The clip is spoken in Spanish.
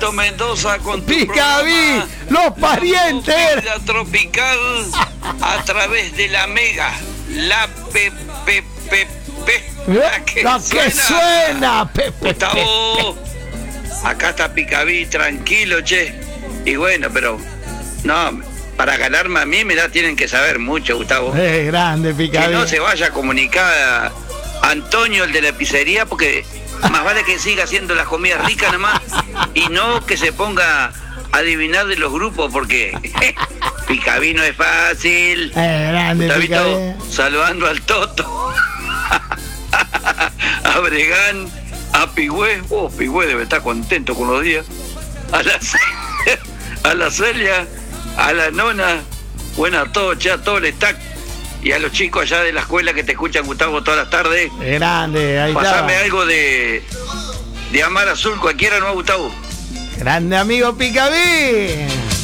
Mendoza con tu Picaví, los parientes. La tropical a través de la Mega, la La que suena. Gustavo, acá está Picaví, tranquilo, che. Y bueno, pero no, para ganarme a mí, tienen que saber mucho, Gustavo. Es grande, Picaví. Que no se vaya a comunicar a Antonio, el de la pizzería, porque más vale que siga haciendo las comidas ricas nomás y no que se ponga a adivinar de los grupos, porque Picaví no es fácil. Grande, Gustavito, saludando al Toto, a Bregán, a Pigüé. Pigüé debe estar contento con los días. A la Celia, a la Nona, bueno, a todos, ya todo el stack. Y a los chicos allá de la escuela que te escuchan, Gustavo, todas las tardes. Grande, ahí está. Pasame algo de Amar Azul, cualquiera, ¿no, Gustavo? Grande amigo Picaví.